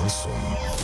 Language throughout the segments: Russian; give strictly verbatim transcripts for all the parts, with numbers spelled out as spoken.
Шансон.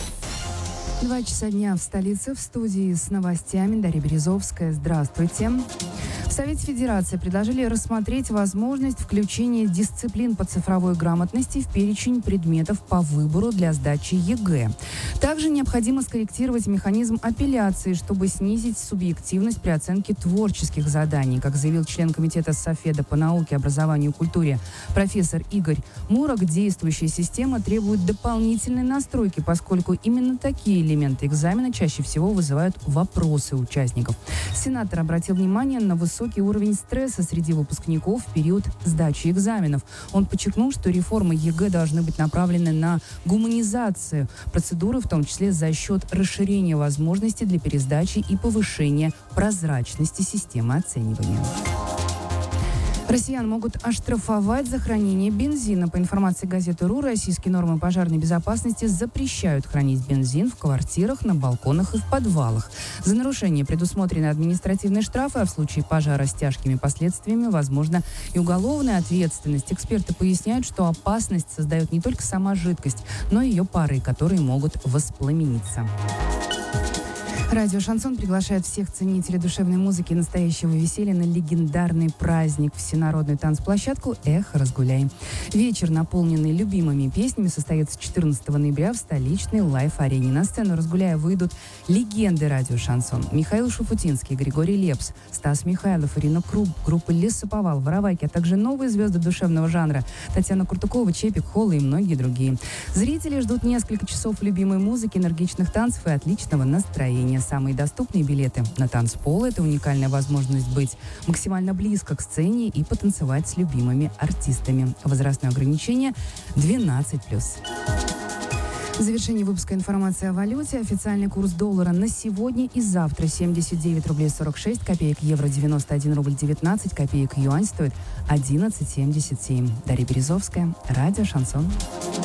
Два часа дня в столице, в студии с новостями Дарья Березовская. Здравствуйте. В Совете Федерации предложили рассмотреть возможность включения дисциплин по цифровой грамотности в перечень предметов по выбору для сдачи ЕГЭ. Также необходимо скорректировать механизм апелляции, чтобы снизить субъективность при оценке творческих заданий. Как заявил член комитета Софеда по науке, образованию и культуре профессор Игорь Мурок, действующая система требует дополнительной настройки, поскольку именно такие элементы экзамена чаще всего вызывают вопросы участников. Сенатор обратил внимание на высокий уровень стресса среди выпускников в период сдачи экзаменов. Он подчеркнул, что реформы ЕГЭ должны быть направлены на гуманизацию процедуры, в том числе за счет расширения возможностей для пересдачи и повышения прозрачности системы оценивания. Россиян могут оштрафовать за хранение бензина. По информации газеты РУ, российские нормы пожарной безопасности запрещают хранить бензин в квартирах, на балконах и в подвалах. За нарушение предусмотрены административные штрафы, а в случае пожара с тяжкими последствиями возможно и уголовная ответственность. Эксперты поясняют, что опасность создает не только сама жидкость, но и ее пары, которые могут воспламениться. Радио «Шансон» приглашает всех ценителей душевной музыки и настоящего веселья на легендарный праздник, всенародную танцплощадку «Эхо, разгуляй». Вечер, наполненный любимыми песнями, состоится четырнадцатого ноября в столичной лайф-арене. На сцену «Разгуляя» выйдут легенды радио «Шансон». Михаил Шуфутинский, Григорий Лепс, Стас Михайлов, Ирина Круг, группа «Лесоповал», «Воровайки», а также новые звезды душевного жанра Татьяна Куртукова, Чепик, Холла и многие другие. Зрители ждут несколько часов любимой музыки, энергичных танцев и отличного настроения. Самые доступные билеты на танцпол – это уникальная возможность быть максимально близко к сцене и потанцевать с любимыми артистами. Возрастное ограничение двенадцать плюс. В завершении выпуска информации о валюте. Официальный курс доллара на сегодня и завтра семьдесят девять рублей сорок шесть копеек, евро девяносто один рубль девятнадцать копеек, юань стоит одиннадцать семьдесят семь. Дарья Березовская, радио «Шансон».